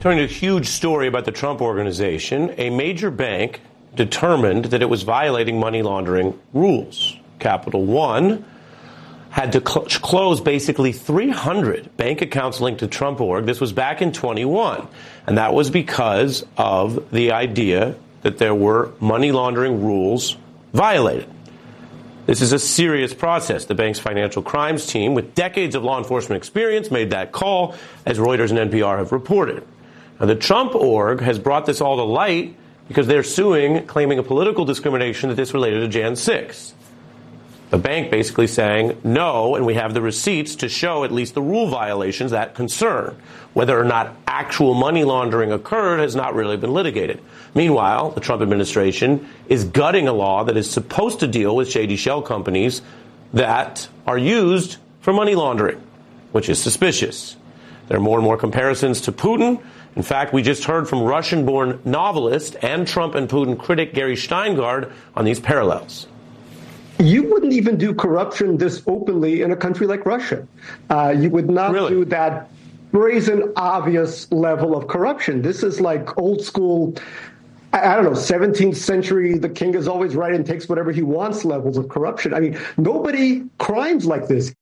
Turning to a huge story about the Trump Organization, a major bank determined that it was violating money laundering rules. Capital One had to close basically 300 bank accounts linked to Trump Org. This was back in 21, and that was because of the idea that there were money laundering rules violated. This is a serious process. The bank's financial crimes team, with decades of law enforcement experience, made that call, as Reuters and NPR have reported. Now, the Trump Org has brought this all to light because they're suing, claiming a political discrimination that this related to Jan 6. The bank basically saying no, and we have the receipts to show at least the rule violations that concern. Whether or not actual money laundering occurred has not really been litigated. Meanwhile, the Trump administration is gutting a law that is supposed to deal with shady shell companies that are used for money laundering, which is suspicious. There are more and more comparisons to Putin. In fact, we just heard from Russian-born novelist and Trump and Putin critic Gary Steingart on these parallels. You wouldn't even do corruption this openly in a country like Russia. You would not do that brazen, obvious level of corruption. This is like old school, I don't know, 17th century, the king is always right and takes whatever he wants levels of corruption. I mean, nobody crimes like this.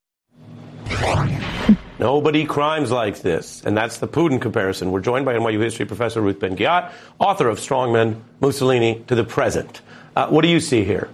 Nobody crimes like this. And that's the Putin comparison. We're joined by NYU history professor Ruth Ben-Ghiat, author of Strongmen, Mussolini to the Present. What do you see here?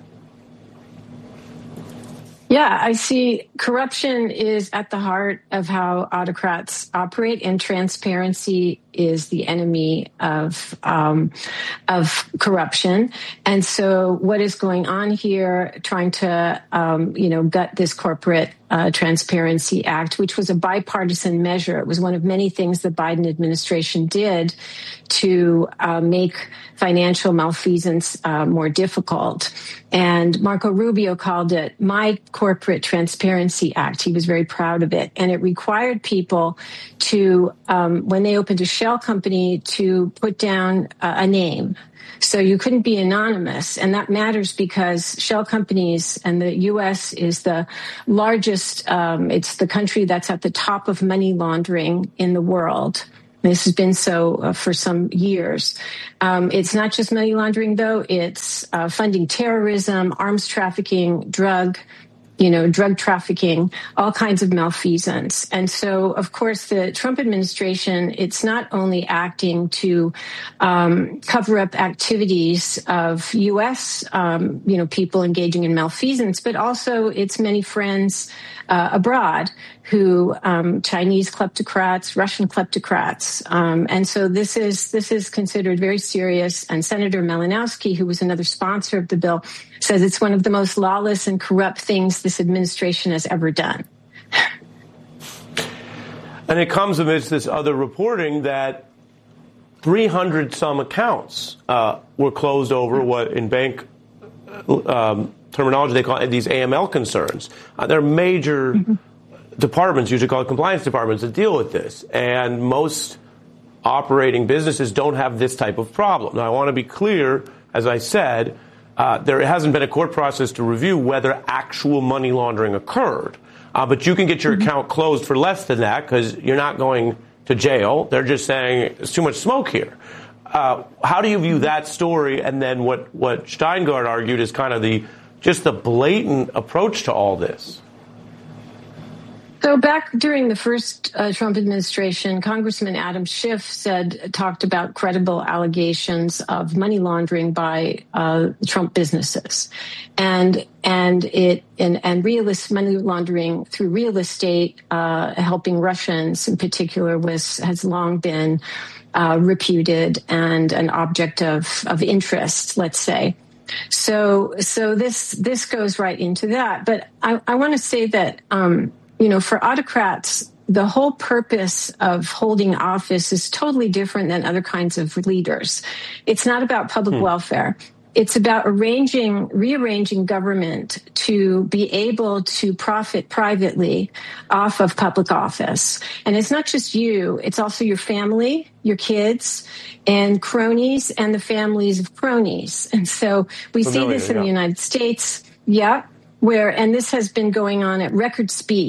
Yeah, I see corruption is at the heart of how autocrats operate, and transparency is the enemy of corruption. And so what is going on here, trying to, gut this corporate Transparency Act, which was a bipartisan measure. It was one of many things the Biden administration did to make financial malfeasance more difficult. And Marco Rubio called it my corporate Transparency Act. He was very proud of it. And it required people to, when they opened a shell company, to put down a name. So you couldn't be anonymous. And that matters because shell companies, and the U.S. is the largest, it's the country that's at the top of money laundering in the world. This has been so for some years. It's not just money laundering, though. It's funding terrorism, arms trafficking, drug trafficking, all kinds of malfeasance. And so, of course, the Trump administration, it's not only acting to cover up activities of U.S., people engaging in malfeasance, but also its many friends abroad who Chinese kleptocrats, Russian kleptocrats. And so this is considered very serious. And Senator Malinowski, who was another sponsor of the bill, says it's one of the most lawless and corrupt things this administration has ever done. And it comes amidst this other reporting that 300 some accounts were closed over what in bank terminology they call these AML concerns. There are major departments, usually called compliance departments, that deal with this. And most operating businesses don't have this type of problem. Now, I want to be clear, as I said, there hasn't been a court process to review whether actual money laundering occurred. But you can get your account closed for less than that because you're not going to jail. They're just saying there's too much smoke here. How do you view that story? And then what Steingart argued is kind of the blatant approach to all this. So back during the first Trump administration, Congressman Adam Schiff talked about credible allegations of money laundering by Trump businesses, and realist money laundering through real estate, helping Russians in particular, has long been reputed and an object of interest, let's say. So this goes right into that. But I want to say that. For autocrats, the whole purpose of holding office is totally different than other kinds of leaders. It's not about public welfare. It's about rearranging government to be able to profit privately off of public office. And it's not just you, it's also your family, your kids, and cronies, and the families of cronies. And so we see this in the United States. Yeah. And this has been going on at record speed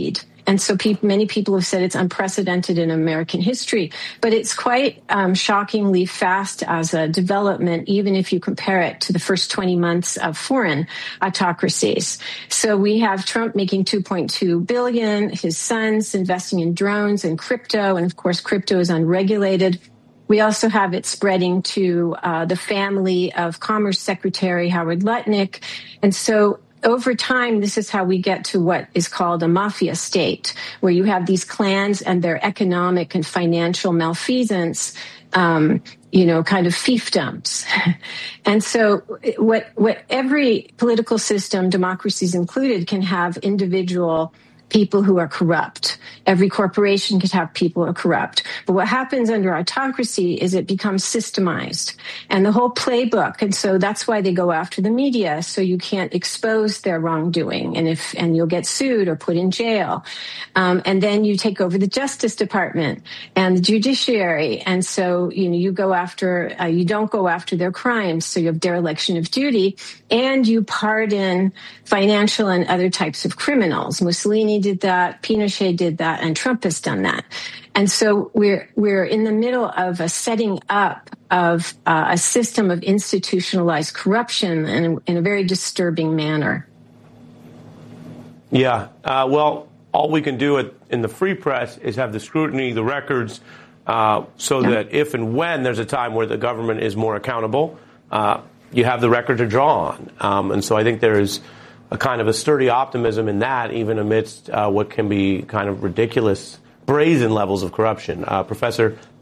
And so many people have said it's unprecedented in American history, but it's quite shockingly fast as a development, even if you compare it to the first 20 months of foreign autocracies. So we have Trump making $2.2 billion, his sons investing in drones and crypto, and of course, crypto is unregulated. We also have it spreading to the family of Commerce Secretary Howard Lutnick. And so over time, this is how we get to what is called a mafia state, where you have these clans and their economic and financial malfeasance, kind of fiefdoms. And so what every political system, democracies included, can have individual people who are corrupt. Every corporation could have people who are corrupt. But what happens under autocracy is it becomes systemized. And the whole playbook, and so that's why they go after the media, so you can't expose their wrongdoing, and you'll get sued or put in jail. And then you take over the Justice Department and the judiciary. And so, you go after, you don't go after their crimes. So you have dereliction of duty, and you pardon financial and other types of criminals. Mussolini did that, Pinochet did that, and Trump has done that. And so we're in the middle of a setting up of a system of institutionalized corruption in a very disturbing manner. Yeah. Well, all we can do in the free press is have the scrutiny, the records, so that if and when there's a time where the government is more accountable, you have the record to draw on. And so I think there is a kind of a sturdy optimism in that, even amidst what can be kind of ridiculous, brazen levels of corruption. Professor